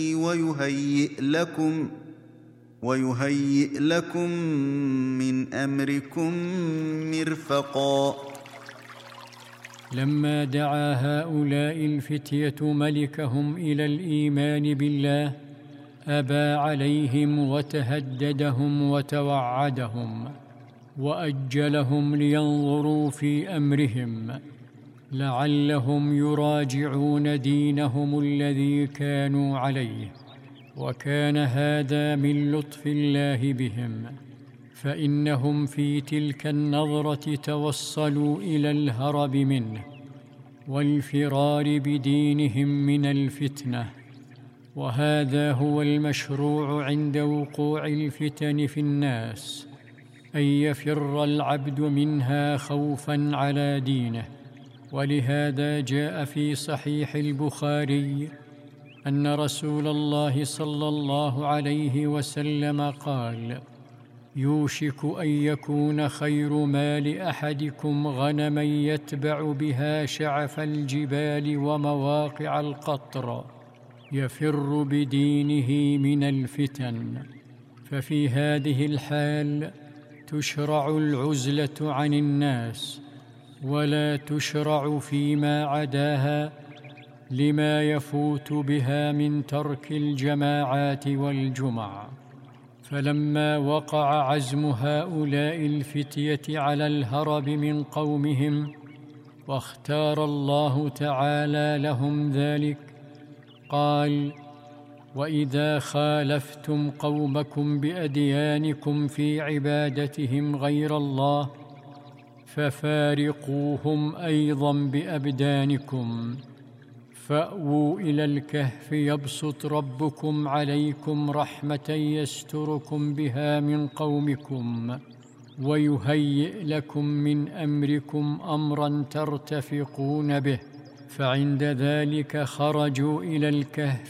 ويهيئ لكم من أمركم مرفقا. لما دعا هؤلاء الفتية ملكهم إلى الإيمان بالله أبى عليهم وتهددهم وتوعدهم وأجلهم لينظروا في أمرهم لعلهم يراجعون دينهم الذي كانوا عليه، وكان هذا من لطف الله بهم، فإنهم في تلك النظرة توصلوا إلى الهرب منه والفرار بدينهم من الفتنة. وهذا هو المشروع عند وقوع الفتن في الناس، أن يفر العبد منها خوفاً على دينه. ولهذا جاء في صحيح البخاري أن رسول الله صلى الله عليه وسلم قال: يوشك أن يكون خير مال أحدكم غنما يتبع بها شعف الجبال ومواقع القطر، يفر بدينه من الفتن. ففي هذه الحال تشرع العزلة عن الناس، ولا تشرع فيما عداها لما يفوت بها من ترك الجماعات والجمع. فلما وقع عزم هؤلاء الفتية على الهرب من قومهم واختار الله تعالى لهم ذلك، قال: وإذا خالفتم قومكم بأديانكم في عبادتهم غير الله ففارقوهم أيضا بأبدانكم، فأووا إلى الكهف يبسط ربكم عليكم رحمة يستركم بها من قومكم ويهيئ لكم من أمركم أمرا ترتفقون به. فعند ذلك خرجوا إلى الكهف